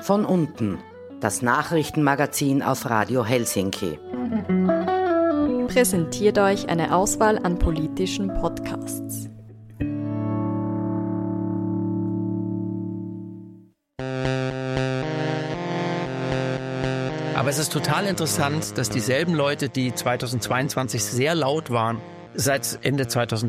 Von unten, das Nachrichtenmagazin auf Radio Helsinki. Präsentiert euch eine Auswahl an politischen Podcasts. Aber es ist total interessant, dass dieselben Leute, die 2022 sehr laut waren, seit Ende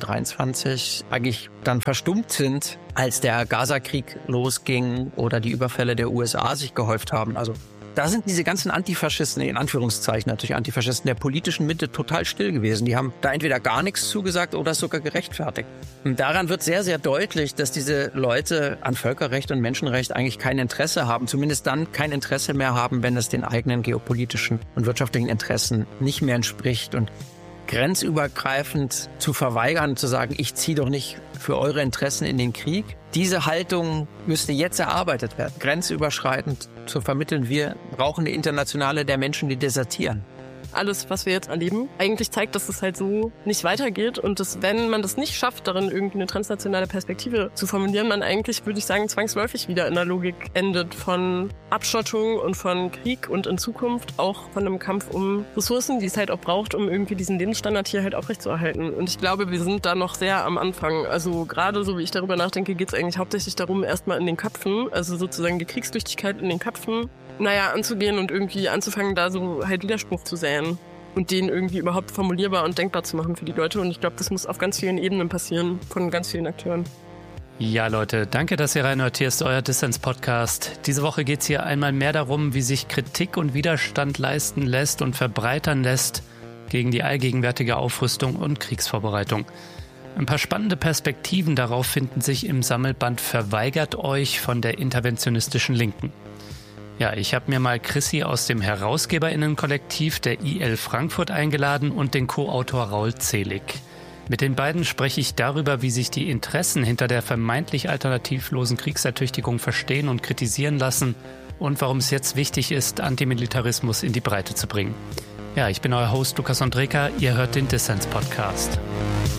2023 eigentlich dann verstummt sind, als der Gaza-Krieg losging oder die Überfälle der USA sich gehäuft haben. Also da sind diese ganzen Antifaschisten, in Anführungszeichen natürlich Antifaschisten der politischen Mitte total still gewesen. Die haben da entweder gar nichts zugesagt oder es sogar gerechtfertigt. Und daran wird sehr, sehr deutlich, dass diese Leute an Völkerrecht und Menschenrecht eigentlich kein Interesse haben. Zumindest dann kein Interesse mehr haben, wenn es den eigenen geopolitischen und wirtschaftlichen Interessen nicht mehr entspricht. Und grenzübergreifend zu verweigern, zu sagen, ich ziehe doch nicht für eure Interessen in den Krieg. Diese Haltung müsste jetzt erarbeitet werden, grenzüberschreitend zu vermitteln. Wir brauchen eine Internationale der Menschen, die desertieren. Alles, was wir jetzt erleben, eigentlich zeigt, dass es halt so nicht weitergeht und dass, wenn man das nicht schafft, darin irgendwie eine transnationale Perspektive zu formulieren, man eigentlich, würde ich sagen, zwangsläufig wieder in der Logik endet von Abschottung und von Krieg und in Zukunft auch von einem Kampf um Ressourcen, die es halt auch braucht, um irgendwie diesen Lebensstandard hier halt aufrechtzuerhalten. Und ich glaube, wir sind da noch sehr am Anfang. Also gerade so, wie ich darüber nachdenke, geht es eigentlich hauptsächlich darum, erstmal in den Köpfen, also sozusagen die Kriegstüchtigkeit in den Köpfen, anzugehen und irgendwie anzufangen, da so halt Widerspruch zu säen und den irgendwie überhaupt formulierbar und denkbar zu machen für die Leute. Und ich glaube, das muss auf ganz vielen Ebenen passieren, von ganz vielen Akteuren. Ja, Leute, danke, dass ihr reinhört. Hier ist euer Dissens-Podcast. Diese Woche geht es hier einmal mehr darum, wie sich Kritik und Widerstand leisten lässt und verbreitern lässt gegen die allgegenwärtige Aufrüstung und Kriegsvorbereitung. Ein paar spannende Perspektiven darauf finden sich im Sammelband Verweigert euch von der interventionistischen Linken. Ja, ich habe mir mal Chrissy aus dem HerausgeberInnen-Kollektiv der IL Frankfurt eingeladen und den Co-Autor Raul Zelig. Mit den beiden spreche ich darüber, wie sich die Interessen hinter der vermeintlich alternativlosen Kriegsertüchtigung verstehen und kritisieren lassen und warum es jetzt wichtig ist, Antimilitarismus in die Breite zu bringen. Ja, ich bin euer Host Lukas Ondreka, ihr hört den Dissens-Podcast.